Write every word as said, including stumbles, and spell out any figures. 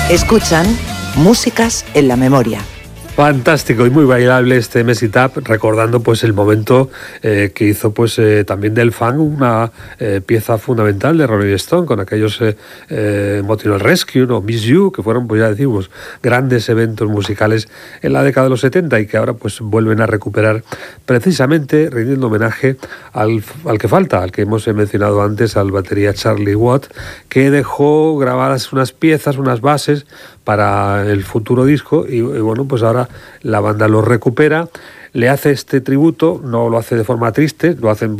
Escuchan Músicas en la Memoria. Fantástico y muy bailable este Mess It Up, recordando pues el momento eh, que hizo pues eh, también del funk una eh, pieza fundamental de Rolling Stone con aquellos eh, eh, Motown Rescue, ¿no? Miss You, que fueron, pues ya decimos, grandes eventos musicales en la década de los setenta y que ahora pues vuelven a recuperar, precisamente rindiendo homenaje al, al que falta, al que hemos mencionado antes, al batería Charlie Watt, que dejó grabadas unas piezas, unas bases para el futuro disco y, y bueno, pues ahora la banda lo recupera, le hace este tributo, no lo hace de forma triste, lo hacen